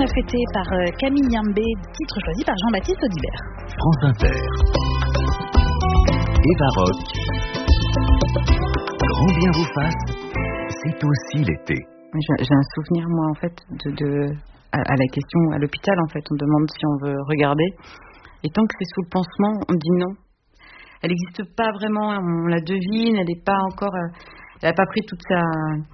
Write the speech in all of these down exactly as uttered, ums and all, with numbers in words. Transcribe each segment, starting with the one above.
a fêté par Camille Yambé, titre choisi par Jean-Baptiste Audibert. France Inter. Eva Rock. Grand bien vous fasse, c'est aussi l'été. J'ai, j'ai un souvenir, moi, en fait, de, de à, à la question à l'hôpital, en fait, on demande si on veut regarder. Et tant que c'est sous le pansement, on dit non. Elle n'existe pas vraiment, on la devine, elle n'est pas encore, elle n'a pas pris toute sa,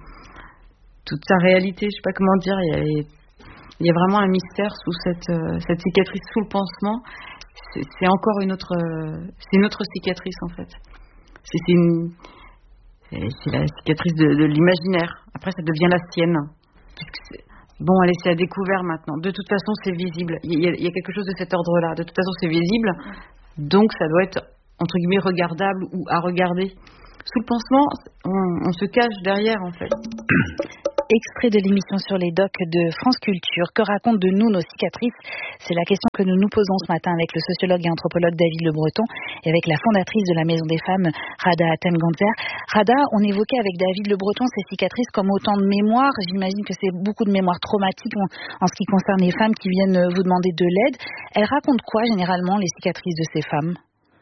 toute sa réalité, je ne sais pas comment dire. Il y a, il y a vraiment un mystère sous cette, cette cicatrice sous le pansement. C'est, c'est encore une autre, c'est une autre cicatrice en fait. C'est, c'est, une, c'est la cicatrice de, de l'imaginaire. Après, ça devient la sienne. Bon, allez, c'est à découvert maintenant. De toute façon, c'est visible. Il y a, il y a quelque chose de cet ordre-là. De toute façon, c'est visible. Donc, ça doit être, entre guillemets, regardable ou à regarder. Sous le pansement, on, on se cache derrière, en fait. Extrait de l'émission sur les docs de France Culture. Que racontent de nous nos cicatrices? C'est la question que nous nous posons ce matin avec le sociologue et anthropologue David Le Breton et avec la fondatrice de la Maison des Femmes, Rada Hatem-Gantzer. Rada, on évoquait avec David Le Breton ces cicatrices comme autant de mémoires. J'imagine que c'est beaucoup de mémoires traumatiques en, en ce qui concerne les femmes qui viennent vous demander de l'aide. Elles racontent quoi généralement, les cicatrices de ces femmes?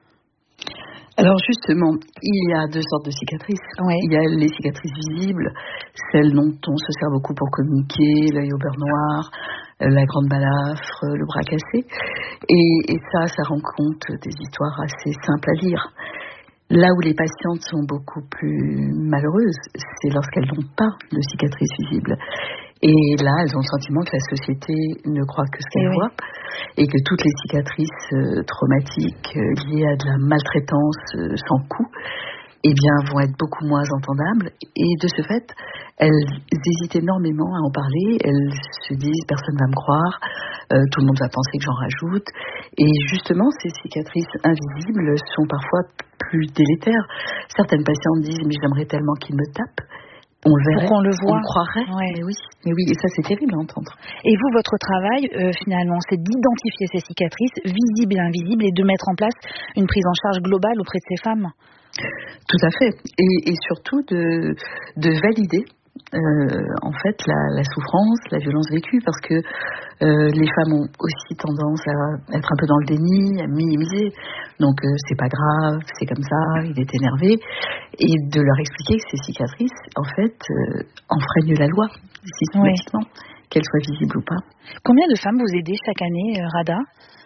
Alors justement, il y a deux sortes de cicatrices. Ouais. Il y a les cicatrices visibles, celles dont on se sert beaucoup pour communiquer, l'œil au beurre noir, la grande balafre, le bras cassé. Et, et ça, ça rend compte des histoires assez simples à lire. Là où les patientes sont beaucoup plus malheureuses, c'est lorsqu'elles n'ont pas de cicatrices visibles. Et là, elles ont le sentiment que la société ne croit que ce qu'elle oui. voit et que toutes les cicatrices euh, traumatiques euh, liées à de la maltraitance euh, sans coût, eh bien, vont être beaucoup moins entendables. Et de ce fait, elles hésitent énormément à en parler. Elles se disent « personne ne va me croire, euh, tout le monde va penser que j'en rajoute ». Et justement, ces cicatrices invisibles sont parfois plus délétères. Certaines patientes disent « mais j'aimerais tellement qu'il me tape ». On le verrait, on le voit, on le croirait. Ouais. Mais oui, mais oui, et ça c'est terrible à entendre. Et vous, votre travail, euh, finalement, c'est d'identifier ces cicatrices, visibles et invisibles, et de mettre en place une prise en charge globale auprès de ces femmes. Tout à fait, et, et surtout de, de valider euh, en fait la, la souffrance, la violence vécue, parce que euh, les femmes ont aussi tendance à être un peu dans le déni, à minimiser. Donc euh, c'est pas grave, c'est comme ça, il est énervé, et de leur expliquer que ces cicatrices, en fait, euh, enfreignent la loi systématiquement, oui. Qu'elles soient visibles ou pas. Combien de femmes vous aidez chaque année, euh, Rada?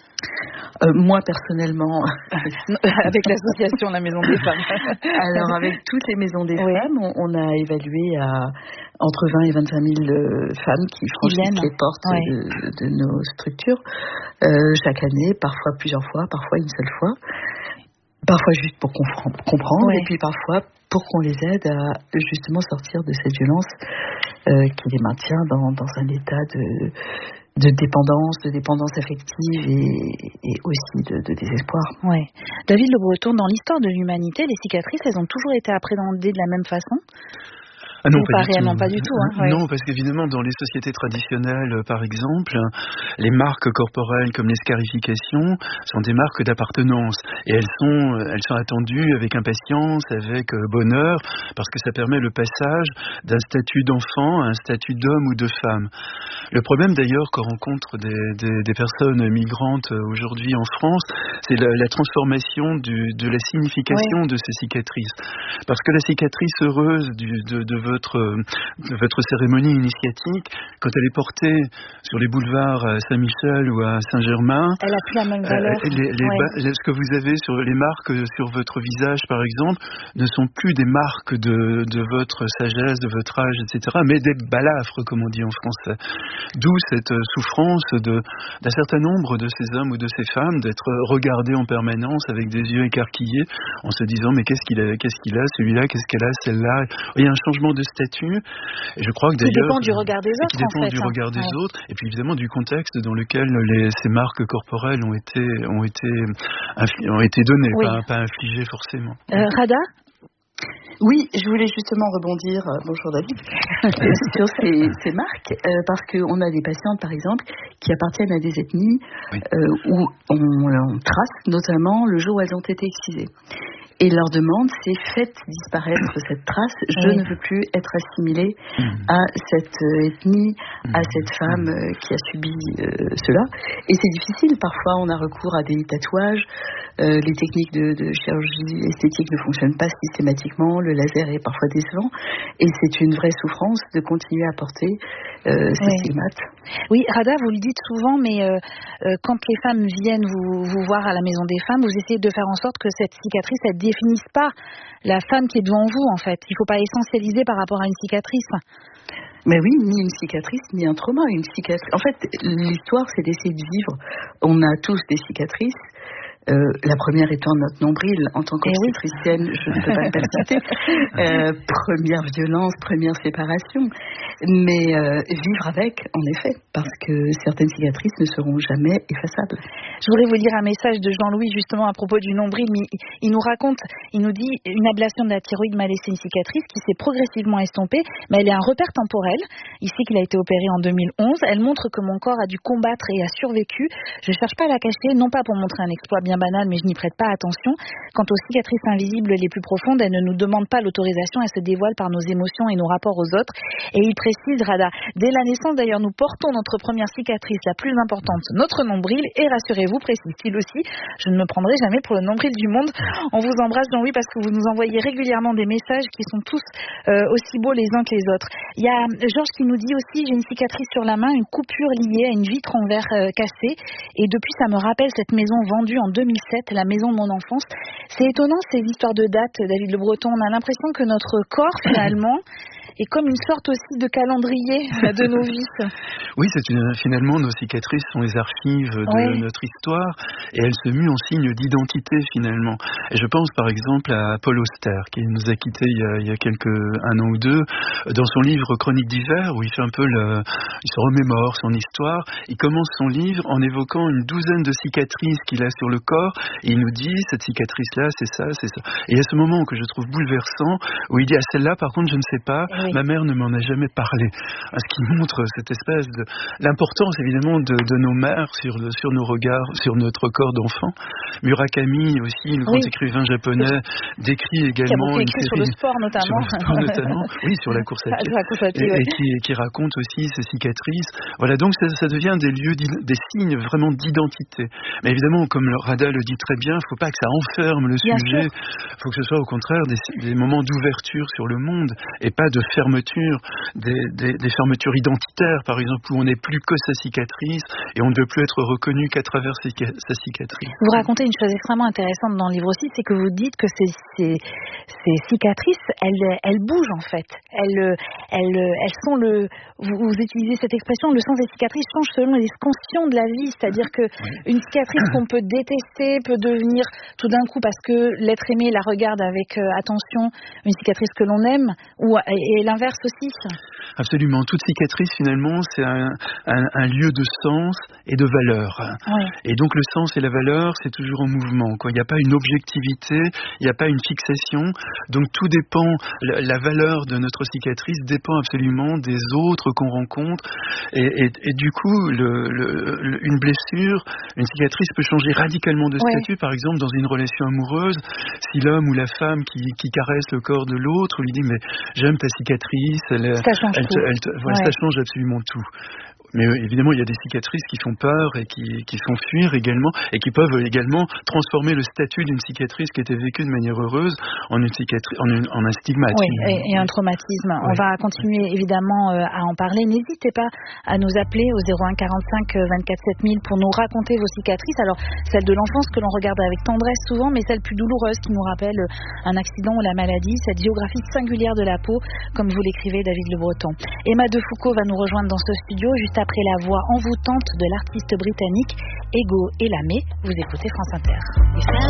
Euh, moi personnellement, avec l'association La Maison des Femmes. Alors avec toutes les maisons des oui. femmes, on, on a évalué à entre vingt et vingt-cinq mille euh, femmes qui franchissent les portes oui. de, de nos structures euh, chaque année, parfois plusieurs fois, parfois une seule fois, parfois juste pour comprendre oui. Et puis parfois pour qu'on les aide à justement sortir de cette violence euh, qui les maintient dans, dans un état de de dépendance, de dépendance affective et, et aussi de, de désespoir. Ouais. David Le Breton, dans l'histoire de l'humanité, les cicatrices, elles ont toujours été appréhendées de la même façon? Ah non, pas, pas, du réellement, tout. pas du tout. Hein, ouais. Non, parce qu'évidemment, dans les sociétés traditionnelles, par exemple, les marques corporelles comme les scarifications sont des marques d'appartenance. Et elles sont, elles sont attendues avec impatience, avec bonheur, parce que ça permet le passage d'un statut d'enfant à un statut d'homme ou de femme. Le problème d'ailleurs qu'on rencontre des, des, des personnes migrantes aujourd'hui en France, c'est la, la transformation du, de la signification ouais. de ces cicatrices. Parce que la cicatrice heureuse du, de, de votre, de votre cérémonie initiatique, quand elle est portée sur les boulevards à Saint-Michel ou à Saint-Germain, elle a plus la même valeur. Euh, les, les ouais. ba- ce que vous avez sur les marques sur votre visage, par exemple, ne sont plus des marques de, de votre sagesse, de votre âge, et cetera, mais des balafres, comme on dit en français. D'où cette souffrance de, d'un certain nombre de ces hommes ou de ces femmes d'être regardés en permanence avec des yeux écarquillés en se disant mais qu'est-ce qu'il a, qu'est-ce qu'il a, celui-là, qu'est-ce qu'elle a, celle-là. Il y a un changement de statut et je crois que d'ailleurs qui dépend du regard des autres, qui dépend en fait, du hein. regard des ouais. autres et puis évidemment du contexte dans lequel les, ces marques corporelles ont été ont été ont été données, oui. pas, pas infligées forcément. Euh, Rada. Oui, je voulais justement rebondir, euh, bonjour David, sur ces, ces marques, euh, parce qu'on a des patientes, par exemple, qui appartiennent à des ethnies oui. euh, où on, on trace notamment le jour où elles ont été excisées. Et leur demande, c'est faites disparaître cette trace, je oui. ne veux plus être assimilée mmh. à cette ethnie, à cette femme euh, qui a subi euh, cela. Et c'est difficile, parfois on a recours à des tatouages, euh, les techniques de, de chirurgie esthétique ne fonctionnent pas systématiquement, le laser est parfois décevant, et c'est une vraie souffrance de continuer à porter euh, ces oui. stigmates. Oui, Rada, vous le dites souvent, mais euh, euh, quand les femmes viennent vous, vous voir à la Maison des Femmes, vous essayez de faire en sorte que cette cicatrice, elle ne définisse pas la femme qui est devant vous, en fait. Il ne faut pas essentialiser par rapport à une cicatrice. Mais oui, ni une cicatrice, ni un trauma. Une cicatrice. En fait, l'histoire, c'est d'essayer de vivre. On a tous des cicatrices. Euh, la première étant notre nombril. En tant qu'obstétricienne, oui. je ne peux pas me persister. Euh, première violence, première séparation. Mais euh, vivre avec, en effet, parce que certaines cicatrices ne seront jamais effaçables. Je voudrais vous lire un message de Jean-Louis, justement, à propos du nombril. Il, il nous raconte, il nous dit, une ablation de la thyroïde m'a laissé une cicatrice qui s'est progressivement estompée, mais elle est un repère temporel. Ici qu'il a été opéré en deux mille onze. Elle montre que mon corps a dû combattre et a survécu. Je ne cherche pas à la cacher, non pas pour montrer un exploit bien banal, mais je n'y prête pas attention. Quant aux cicatrices invisibles les plus profondes, elles ne nous demandent pas l'autorisation, elles se dévoilent par nos émotions et nos rapports aux autres. Et il précise, Rada, dès la naissance d'ailleurs, nous portons notre première cicatrice, la plus importante, notre nombril, et rassurez-vous, précise-t-il aussi, je ne me prendrai jamais pour le nombril du monde. On vous embrasse, Jean-Louis, parce que vous nous envoyez régulièrement des messages qui sont tous euh, aussi beaux les uns que les autres. Il y a Georges qui nous dit aussi, j'ai une cicatrice sur la main, une coupure liée à une vitre en verre euh, cassée, et depuis ça me rappelle cette maison vendue en deux mille sept, la maison de mon enfance. C'est étonnant ces histoires de date, David Le Breton. On a l'impression que notre corps, finalement, est comme une sorte aussi de calendrier de nos vies. Oui, c'est une, finalement, nos cicatrices sont les archives de oui. notre histoire et elles se muent en signe d'identité, finalement. Et je pense, par exemple, à Paul Auster, qui nous a quittés il y a, il y a quelques, un an ou deux, dans son livre Chroniques d'hiver, où il fait un peu le, il se remémore son histoire. Il commence son livre en évoquant une douzaine de cicatrices qu'il a sur le corps et il nous dit, cette cicatrice-là, c'est ça, c'est ça. Et il y a ce moment que je trouve bouleversant, où il dit, ah, celle-là, par contre, je ne sais pas, oui. ma mère ne m'en a jamais parlé. Ce qui montre cette espèce de, l'importance, évidemment, de, de nos mères sur, le, sur nos regards, sur notre corps d'enfant. Murakami, aussi, le grand oui. écrivain japonais, décrit également qui a écrit une série, sur le sport, notamment. Sur le sport, notamment. Oui, sur la course à pied. La course à pied et, ouais. et qui, qui raconte aussi ses cicatrices. Voilà, donc ça, ça devient des lieux, des signes vraiment d'identité. Mais évidemment, comme Rada le dit très bien, il ne faut pas que ça enferme le bien sujet. Il faut que ce soit au contraire des, des moments d'ouverture sur le monde et pas de fermeture, des, des, des fermetures identitaires, par exemple, où on n'est plus que sa cicatrice et on ne veut plus être reconnu qu'à travers sa cicatrice. Vous racontez une chose extrêmement intéressante dans le livre aussi, c'est que vous dites que ces, ces, ces cicatrices, elles, elles bougent en fait. Elles, elles, elles sont le, vous, vous utilisez cette expression, le sens des cicatrices change selon les conscients de la vie, c'est-à-dire que oui. une cicatrice qu'on peut détester peut devenir tout d'un coup, parce que l'être aimé la regarde avec euh, attention, une cicatrice que l'on aime, ou et, et l'inverse aussi. Absolument. Toute cicatrice, finalement, c'est un, un, un lieu de sens et de valeur. Oui. Et donc, le sens et la valeur, c'est toujours en mouvement, quoi. Il n'y a pas une objectivité, il n'y a pas une fixation. Donc, tout dépend, la, la valeur de notre cicatrice dépend absolument des autres qu'on rencontre. Et, et, et du coup, le, le, le, une blessure, une cicatrice peut changer radicalement de statut. Oui. Par exemple, dans une relation amoureuse, si l'homme ou la femme qui, qui caresse le corps de l'autre lui dit « mais j'aime ta cicatrice », elle, ça change elle, tout. Elle, elle, voilà, ouais. Ça change absolument tout. Mais euh, évidemment, il y a des cicatrices qui font peur et qui, qui font fuir également, et qui peuvent également transformer le statut d'une cicatrice qui était vécue de manière heureuse en une cicatrice, en, une, en un stigmate. Oui, et, et un traumatisme. Oui. On va continuer évidemment euh, à en parler. N'hésitez pas à nous appeler au zéro un quarante-cinq vingt-quatre sept mille pour nous raconter vos cicatrices. Alors, celle de l'enfance que l'on regarde avec tendresse souvent, mais celle plus douloureuse qui nous rappelle un accident ou la maladie, cette géographie singulière de la peau, comme vous l'écrivez, David Le Breton. Emma Defoucauld va nous rejoindre dans ce studio juste après la voix envoûtante de l'artiste britannique Ego Elamé. Vous écoutez France Inter.